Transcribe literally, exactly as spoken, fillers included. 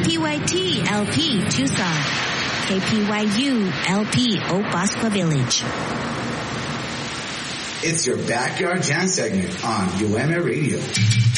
P Y T L P Tucson, K P Y U L P Oak Bosqua Village. It's your Backyard Jam segment on U M A Radio.